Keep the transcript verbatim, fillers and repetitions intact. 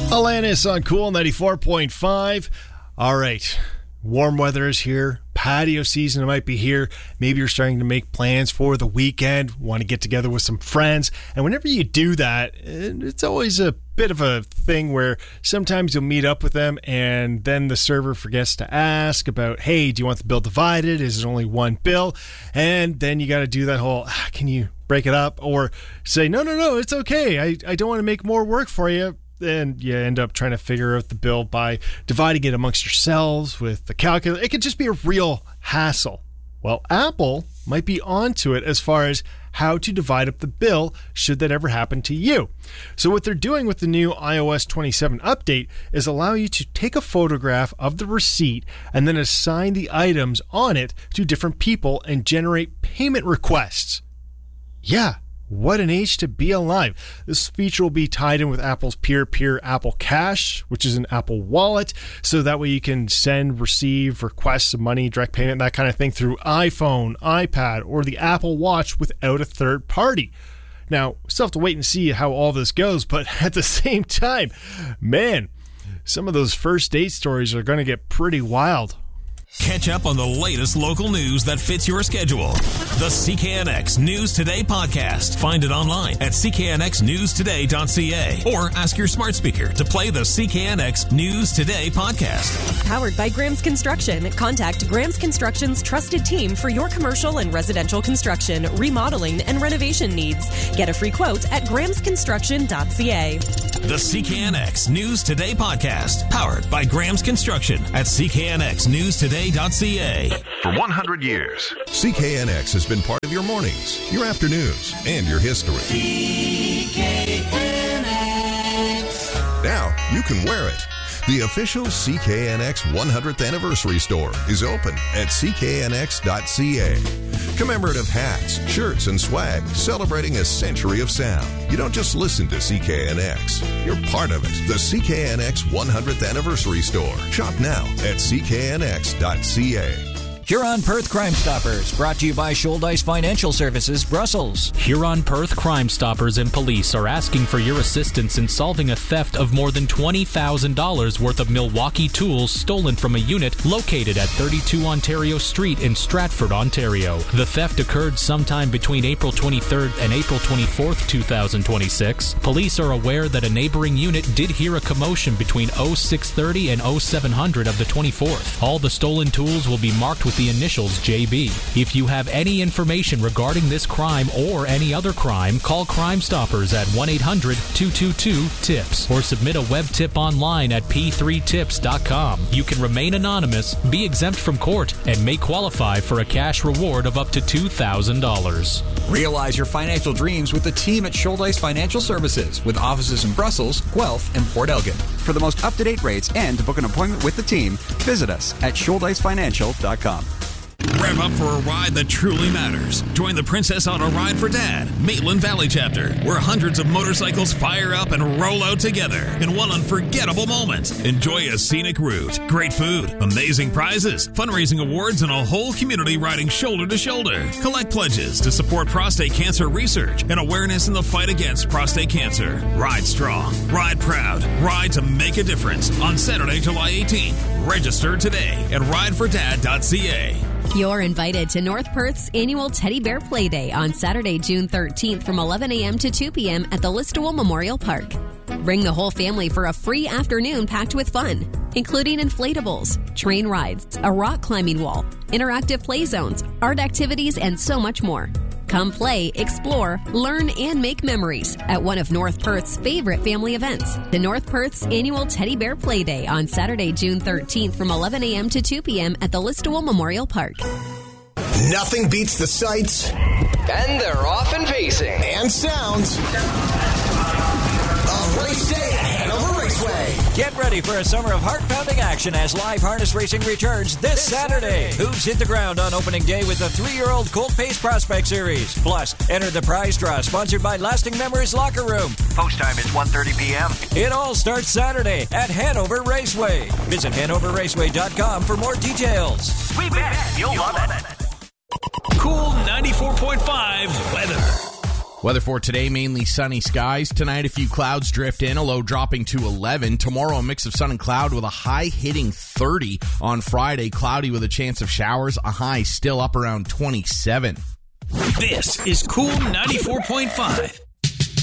Alanis on Cool ninety-four point five. All right, warm weather is here. Patio season might be here. Maybe you're starting to make plans for the weekend, want to get together with some friends. And whenever you do that, it's always a bit of a thing where sometimes you'll meet up with them and then the server forgets to ask about, hey, do you want the bill divided? Is it only one bill? And then you got to do that whole, ah, can you break it up? Or say, no, no, no, it's okay. I, I don't want to make more work for you. And you end up trying to figure out the bill by dividing it amongst yourselves with the calculator. It could just be a real hassle. Well, Apple might be onto it as far as how to divide up the bill should that ever happen to you. So what they're doing with the new i O S twenty-seven update is allow you to take a photograph of the receipt and then assign the items on it to different people and generate payment requests. Yeah. What an age to be alive. This feature will be tied in with Apple's peer-to-peer Apple Cash, which is an Apple wallet, so that way you can send, receive requests of money, direct payment, that kind of thing through iPhone, iPad, or the Apple Watch without a third party. Now, still have to wait and see how all this goes, but at the same time, man, some of those first date stories are going to get pretty wild. Catch up on the latest local news that fits your schedule. The C K N X News Today podcast. Find it online at c k n x news today dot c a or ask your smart speaker to play the C K N X News Today podcast. Powered by Graham's Construction. Contact Graham's Construction's trusted team for your commercial and residential construction, remodeling, and renovation needs. Get a free quote at grahams construction dot c a. The C K N X News Today podcast. Powered by Graham's Construction at c k n x news today dot c a. For one hundred years, C K N X has been part of your mornings, your afternoons, and your history. C K N X. Now you can wear it. The official C K N X one hundredth Anniversary Store is open at c k n x dot c a. Commemorative hats, shirts, and swag celebrating a century of sound. You don't just listen to C K N X. You're part of it. The C K N X one hundredth Anniversary Store. Shop now at c k n x dot c a. Huron Perth Crime Stoppers, brought to you by Shouldice Financial Services, Brussels. Huron Perth Crime Stoppers and police are asking for your assistance in solving a theft of more than twenty thousand dollars worth of Milwaukee tools stolen from a unit located at thirty-two Ontario Street in Stratford, Ontario. The theft occurred sometime between April twenty-third and April twenty-fourth, two thousand twenty-six. Police are aware that a neighboring unit did hear a commotion between oh six thirty and oh seven hundred of the twenty-fourth. All the stolen tools will be marked with the initials J B. If you have any information regarding this crime or any other crime, call Crime Stoppers at one eight hundred two two two tips or submit a web tip online at p three tips dot com. You can remain anonymous, be exempt from court, and may qualify for a cash reward of up to two thousand dollars. Realize your financial dreams with the team at Shouldice Financial Services, with offices in Brussels, Guelph, and Port Elgin. For the most up-to-date rates and to book an appointment with the team, visit us at shouldice financial dot com. Rev up for a ride that truly matters. Join the Princess Auto Ride for Dad, Maitland Valley chapter, where hundreds of motorcycles fire up and roll out together in one unforgettable moment. Enjoy a scenic route, great food, amazing prizes, fundraising awards, and a whole community riding shoulder to shoulder. Collect pledges to support prostate cancer research and awareness in the fight against prostate cancer. Ride strong, ride proud, ride to make a difference on Saturday, July eighteenth. Register today at ride for dad dot c a. You're invited to North Perth's annual Teddy Bear Play Day on Saturday, June thirteenth from eleven a.m. to two p.m. at the Listowel Memorial Park. Bring the whole family for a free afternoon packed with fun, including inflatables, train rides, a rock climbing wall, interactive play zones, art activities, and so much more. Come play, explore, learn, and make memories at one of North Perth's favorite family events, the North Perth's annual Teddy Bear Play Day on Saturday, June thirteenth from eleven a.m. to two p.m. at the Listowel Memorial Park. Nothing beats the sights. And they're off and pacing. And sounds of Race Day at Hanover Raceway. Get ready for a summer of heart-pounding action as live harness racing returns this Saturday. Hooves hit the ground on opening day with the three-year-old Colt Pace Prospect Series. Plus, enter the prize draw sponsored by Lasting Memories Locker Room. Post time is one thirty p.m. It all starts Saturday at Hanover Raceway. Visit hanover raceway dot com for more details. We bet you'll love it. Cool ninety-four point five weather. Weather for today, mainly sunny skies. Tonight, a few clouds drift in, a low dropping to eleven. Tomorrow, a mix of sun and cloud with a high hitting thirty. On Friday, cloudy with a chance of showers, a high still up around twenty-seven. This is Cool ninety-four point five.